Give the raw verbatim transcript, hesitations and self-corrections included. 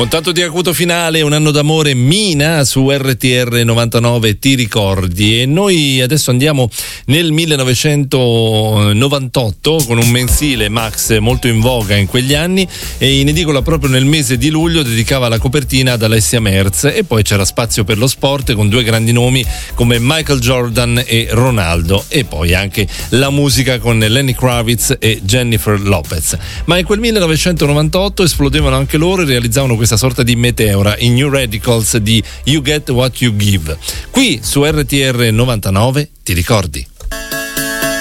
Con tanto di acuto finale, un anno d'amore, Mina su R T R novantanove, ti ricordi? E noi adesso andiamo nel millenovecentonovantotto con un mensile, Max, molto in voga in quegli anni, e in edicola proprio nel mese di luglio dedicava la copertina ad Alessia Merz, e poi c'era spazio per lo sport con due grandi nomi come Michael Jordan e Ronaldo, e poi anche la musica con Lenny Kravitz e Jennifer Lopez. Ma in quel millenovecentonovantotto esplodevano anche loro e realizzavano questa sorta di meteora, i New Radicals di You Get What You Give. Qui su R T R novantanove, ti ricordi?